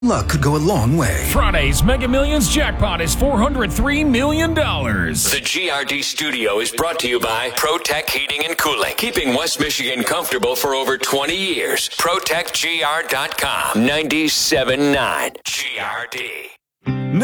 Luck could go a long way. Friday's Mega Millions jackpot is $403 million. The GRD studio is brought to you by ProTech Heating and Cooling, keeping West Michigan comfortable for over 20 years. ProtectGR.com, 97.9 GRD.